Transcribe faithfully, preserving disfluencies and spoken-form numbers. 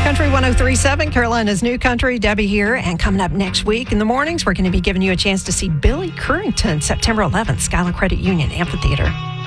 Country one oh three point seven, Carolina's New Country. Debbie here. And coming up next week in the mornings, we're going to be giving you a chance to see Billy Currington, September eleventh, Skyline Credit Union Amphitheater.